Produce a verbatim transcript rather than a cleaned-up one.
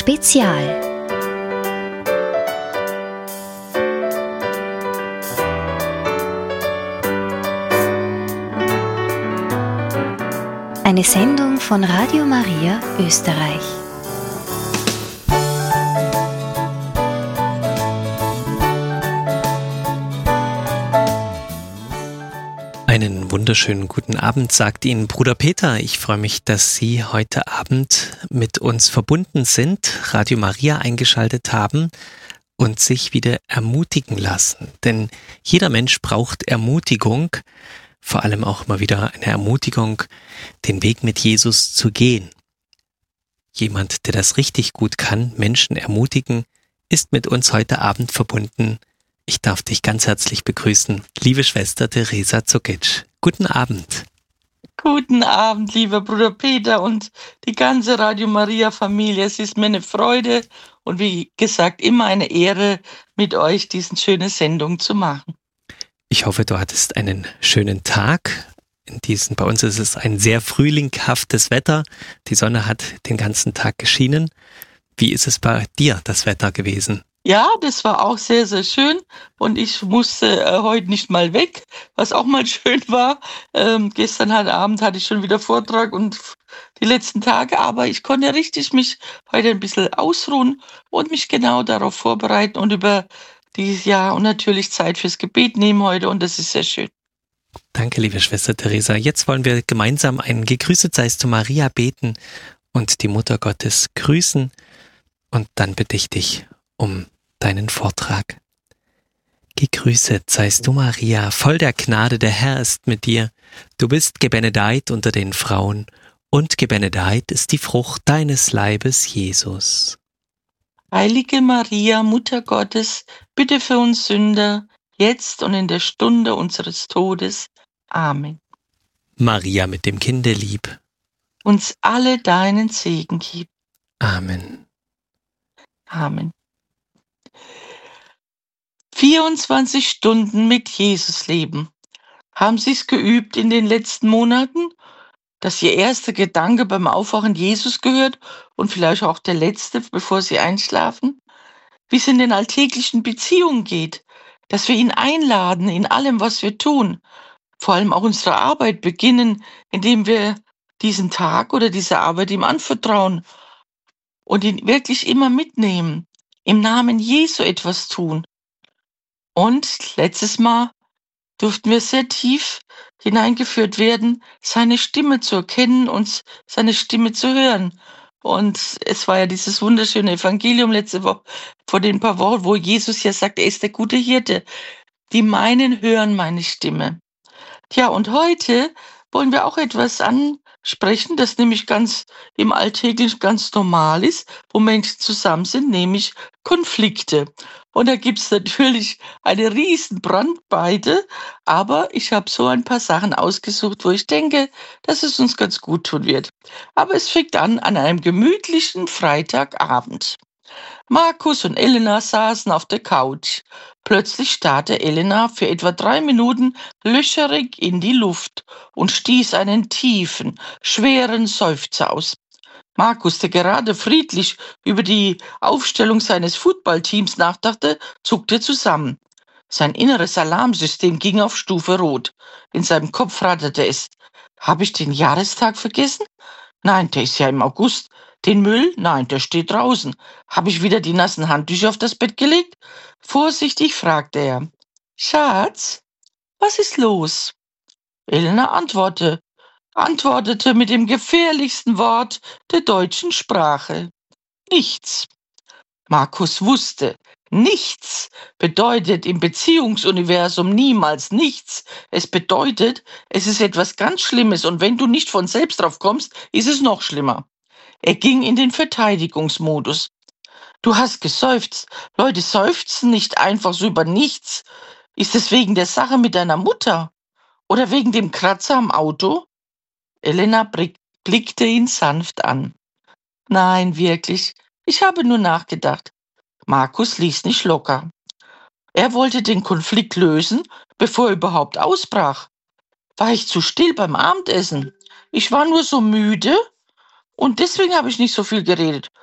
Spezial. Eine Sendung von Radio Maria Österreich. Einen wunderschönen guten Abend, sagt Ihnen Bruder Peter. Ich freue mich, dass Sie heute Abend mit uns verbunden sind, Radio Maria eingeschaltet haben und sich wieder ermutigen lassen. Denn jeder Mensch braucht Ermutigung, vor allem auch mal wieder eine Ermutigung, den Weg mit Jesus zu gehen. Jemand, der das richtig gut kann, Menschen ermutigen, ist mit uns heute Abend verbunden. Ich darf dich ganz herzlich begrüßen, liebe Schwester Teresa Zukic. Guten Abend. Guten Abend, lieber Bruder Peter und die ganze Radio Maria Familie. Es ist mir eine Freude und wie gesagt immer eine Ehre, mit euch diese schöne Sendung zu machen. Ich hoffe, du hattest einen schönen Tag. In diesen, bei uns ist es ein sehr frühlinghaftes Wetter. Die Sonne hat den ganzen Tag geschienen. Wie ist es bei dir, das Wetter gewesen? Ja, das war auch sehr, sehr schön und ich musste äh, heute nicht mal weg, was auch mal schön war. Ähm, gestern halt Abend hatte ich schon wieder Vortrag und die letzten Tage, aber ich konnte richtig mich heute ein bisschen ausruhen und mich genau darauf vorbereiten und über dieses Jahr und natürlich Zeit fürs Gebet nehmen heute und das ist sehr schön. Danke, liebe Schwester Teresa. Jetzt wollen wir gemeinsam ein Gegrüßet seist du Maria beten und die Mutter Gottes grüßen und dann bitte ich dich um deinen Vortrag. Gegrüßet seist du, Maria, voll der Gnade, der Herr ist mit dir. Du bist gebenedeit unter den Frauen, und gebenedeit ist die Frucht deines Leibes, Jesus. Heilige Maria, Mutter Gottes, bitte für uns Sünder, jetzt und in der Stunde unseres Todes. Amen. Maria mit dem Kinde lieb, uns alle deinen Segen gib. Amen. Amen. vierundzwanzig Stunden mit Jesus leben. Haben Sie es geübt in den letzten Monaten, dass Ihr erster Gedanke beim Aufwachen Jesus gehört und vielleicht auch der letzte, bevor Sie einschlafen? Wie es in den alltäglichen Beziehungen geht, dass wir ihn einladen in allem, was wir tun, vor allem auch unsere Arbeit beginnen, indem wir diesen Tag oder diese Arbeit ihm anvertrauen und ihn wirklich immer mitnehmen, im Namen Jesu etwas tun. Und letztes Mal durften wir sehr tief hineingeführt werden, seine Stimme zu erkennen und seine Stimme zu hören. Und es war ja dieses wunderschöne Evangelium letzte Woche, vor den paar Wochen, wo Jesus ja sagt, er ist der gute Hirte. Die meinen hören meine Stimme. Tja, und heute wollen wir auch etwas ansprechen, das nämlich ganz im Alltäglichen ganz normal ist, wo Menschen zusammen sind, nämlich Konflikte. Und da gibt's natürlich eine riesen Brandweite, aber ich habe so ein paar Sachen ausgesucht, wo ich denke, dass es uns ganz gut tun wird. Aber es fängt an an einem gemütlichen Freitagabend. Markus und Elena saßen auf der Couch. Plötzlich starrte Elena für etwa drei Minuten löcherig in die Luft und stieß einen tiefen, schweren Seufzer aus. Markus, der gerade friedlich über die Aufstellung seines Footballteams nachdachte, zuckte zusammen. Sein inneres Alarmsystem ging auf Stufe Rot. In seinem Kopf ratterte es. Habe ich den Jahrestag vergessen? Nein, der ist ja im August. Den Müll? Nein, der steht draußen. Habe ich wieder die nassen Handtücher auf das Bett gelegt? Vorsichtig fragte er. Schatz, was ist los? Elena antwortete, antwortete mit dem gefährlichsten Wort der deutschen Sprache. Nichts. Markus wusste, nichts bedeutet im Beziehungsuniversum niemals nichts. Es bedeutet, es ist etwas ganz Schlimmes und wenn du nicht von selbst drauf kommst, ist es noch schlimmer. Er ging in den Verteidigungsmodus. Du hast geseufzt. Leute seufzen nicht einfach so über nichts. Ist es wegen der Sache mit deiner Mutter? Oder wegen dem Kratzer am Auto? Elena blickte ihn sanft an. Nein, wirklich. Ich habe nur nachgedacht. Markus ließ nicht locker. Er wollte den Konflikt lösen, bevor er überhaupt ausbrach. War ich zu still beim Abendessen? Ich war nur so müde und deswegen habe ich nicht so viel geredet.